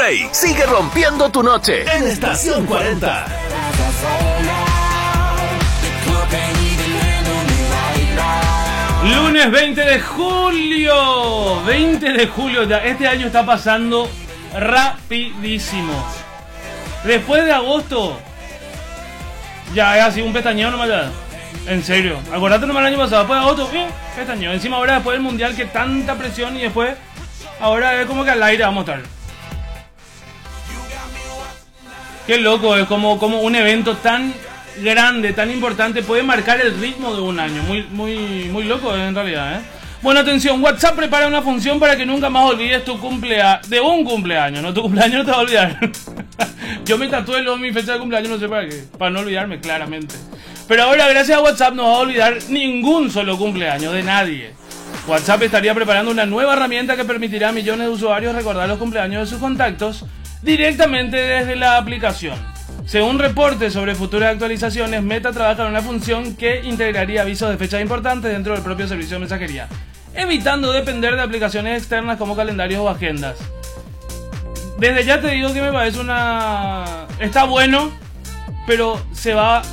Play sigue rompiendo tu noche en Estación 40. Lunes 20 de julio. 20 de julio. Este año está pasando rapidísimo. Después de agosto, ya es así un pestañeo nomás ya. En serio. Acordate nomás el año pasado. Después de agosto, pestañeo. Encima ahora después del mundial que tanta presión y después, ahora es como que al aire vamos a estar. Qué loco, es como un evento tan grande, tan importante, puede marcar el ritmo de un año. Muy loco en realidad, ¿eh? Bueno, atención, WhatsApp prepara una función para que nunca más olvides tu cumpleaños. De un cumpleaños, no tu cumpleaños no te va a olvidar. Yo me tatué luego mi fecha de cumpleaños, no sé para qué. Para no olvidarme, claramente. Pero ahora, gracias a WhatsApp, no va a olvidar ningún solo cumpleaños de nadie. WhatsApp estaría preparando una nueva herramienta que permitirá a millones de usuarios recordar los cumpleaños de sus contactos directamente desde la aplicación. Según reportes sobre futuras actualizaciones, Meta trabaja en una función que integraría avisos de fechas importantes dentro del propio servicio de mensajería, evitando depender de aplicaciones externas como calendarios o agendas. Desde ya te digo que me parece está bueno, pero se va